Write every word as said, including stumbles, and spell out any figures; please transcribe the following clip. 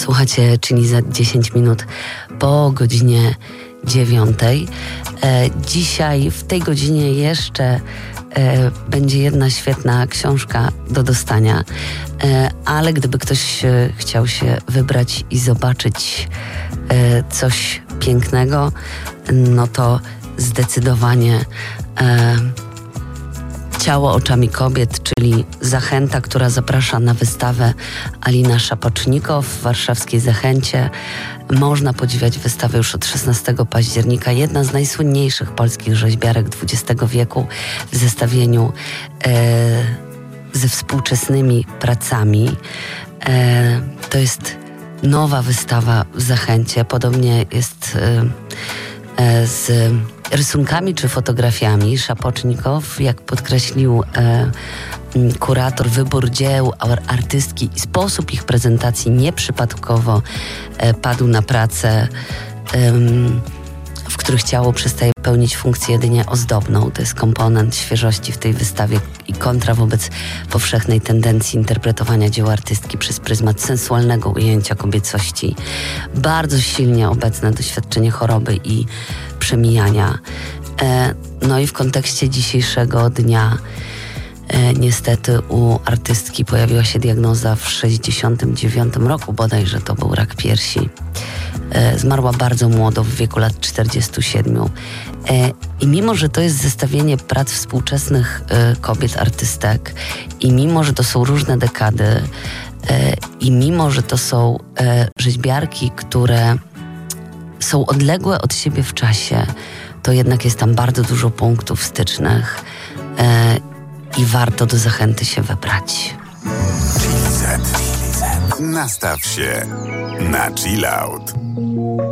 Słuchacie, czyli za dziesięć minut po godzinie dziewiątej. E, dzisiaj w tej godzinie jeszcze e, będzie jedna świetna książka do dostania, e, ale gdyby ktoś e, chciał się wybrać i zobaczyć e, coś pięknego, no to zdecydowanie e, Ciało oczami kobiet, czyli Zachęta, która zaprasza na wystawę Alina Szapocznikow w warszawskiej Zachęcie. Można podziwiać wystawę już od szesnastego października. Jedna z najsłynniejszych polskich rzeźbiarek dwudziestego wieku w zestawieniu e, ze współczesnymi pracami. E, to jest nowa wystawa w Zachęcie. Podobnie jest e, e, z rysunkami czy fotografiami. Szapocznikow, jak podkreślił e, kurator, wybór dzieł artystki i sposób ich prezentacji nieprzypadkowo e, padł na pracę, e, w których ciało przestaje pełnić funkcję jedynie ozdobną. To jest komponent świeżości w tej wystawie i kontra wobec powszechnej tendencji interpretowania dzieł artystki przez pryzmat sensualnego ujęcia kobiecości. Bardzo silnie obecne doświadczenie choroby i przemijania. E, no i w kontekście dzisiejszego dnia e, niestety u artystki pojawiła się diagnoza w sześćdziesiątym dziewiątym roku, bodajże to był rak piersi. E, zmarła bardzo młodo, w wieku lat czterdziestu siedmiu. E, I mimo, że to jest zestawienie prac współczesnych e, kobiet artystek i mimo, że to są różne dekady e, i mimo, że to są e, rzeźbiarki, które są odległe od siebie w czasie, to jednak jest tam bardzo dużo punktów stycznych e, i warto do Zachęty się wybrać. Chilli Z. Nastaw się na chill out.